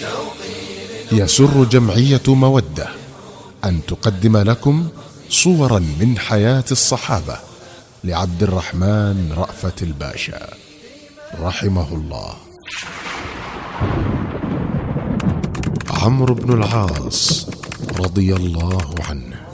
يسر جمعية مودة أن تقدم لكم صورا من حياة الصحابة لعبد الرحمن رأفت الباشا رحمه الله. عمرو بن العاص رضي الله عنه.